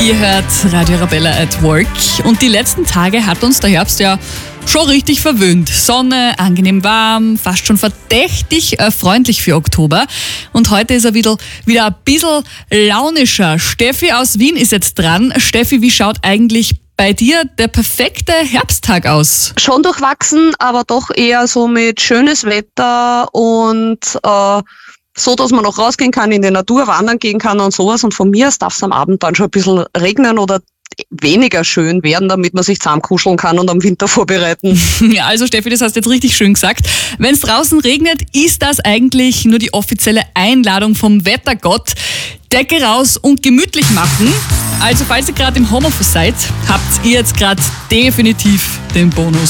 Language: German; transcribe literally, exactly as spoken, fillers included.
Ihr hört Radio Arabella at Work und die letzten Tage hat uns der Herbst ja schon richtig verwöhnt. Sonne, angenehm warm, fast schon verdächtig äh, freundlich für Oktober. Und heute ist er wieder, wieder ein bisschen launischer. Steffi aus Wien ist jetzt dran. Steffi, wie schaut eigentlich bei dir der perfekte Herbsttag aus? Schon durchwachsen, aber doch eher so mit schönes Wetter und äh, so, dass man noch rausgehen kann, in die Natur wandern gehen kann und sowas. Und von mir aus darf es am Abend dann schon ein bisschen regnen oder weniger schön werden, damit man sich zusammenkuscheln kann und am Winter vorbereiten. Ja, also Steffi, das hast du jetzt richtig schön gesagt. Wenn es draußen regnet, ist das eigentlich nur die offizielle Einladung vom Wettergott. Decke raus und gemütlich machen. Also falls ihr gerade im Homeoffice seid, habt ihr jetzt gerade definitiv den Bonus.